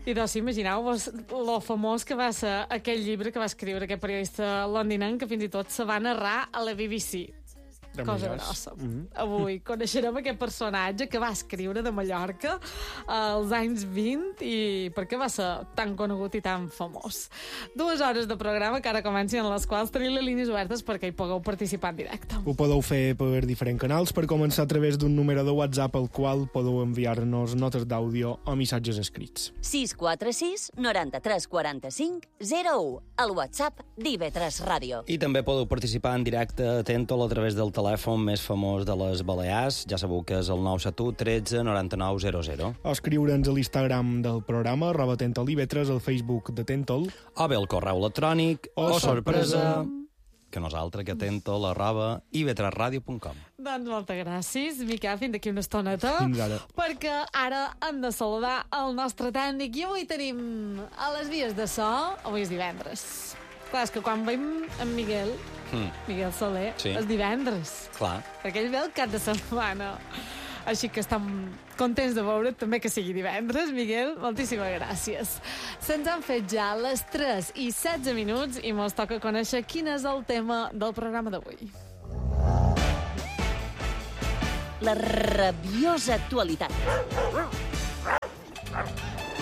I doncs imagineu-vos lo famós que va ser aquell llibre que va escriure aquest periodista londinenc, que fins i tot se va narrar a la BBC. Cosa grossa. Avui coneixerem aquest personatge que va escriure de Mallorca als anys 20 i per què va ser tan conegut i tan famós. 2 hores de programa que ara comencen, en les quals teniu les línies obertes perquè hi pugueu participar en directe. Ho podeu fer per diferents canals, per començar a través d'un número de WhatsApp al qual podeu enviar-nos notes d'àudio o missatges escrits. 646 93 45 01, el WhatsApp d'IV3 Ràdio. I també podeu participar en directe a Tentol a través del telèfon més famós de les Balears, ja sabeu que és el 971 13 99 00. O escriure'ns a l'Instagram del programa, @TentolIV3, al Facebook de Tentol, O bé el correu electrònic, o sorpresa, que nosaltres, que tentol@ib3radio.com. Doncs moltes gràcies, Miquel, fins d'aquí una estoneta. Fins ara. Perquè ara hem de saludar el nostre tècnic i avui tenim a les vies de so, avui és divendres. Clar, és que quan veiem en Miguel Soler, Sí. és divendres. Clar. Perquè ell ve el cap de setmana. Així que estem contents de veure't, també que sigui divendres. Miguel, moltíssimes gràcies. Se'ns han fet ja les 3:16 i mos toca conèixer quin és el tema del programa d'avui. La rabiosa actualitat.